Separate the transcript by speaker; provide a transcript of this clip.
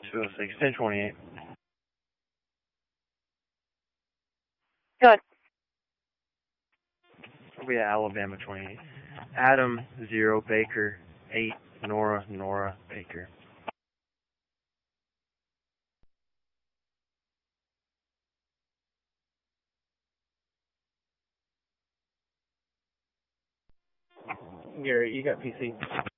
Speaker 1: 206, 1028.
Speaker 2: Good.
Speaker 1: We have Alabama 28. Adam 0, Baker 8, Nora Baker. Gary, you got PC?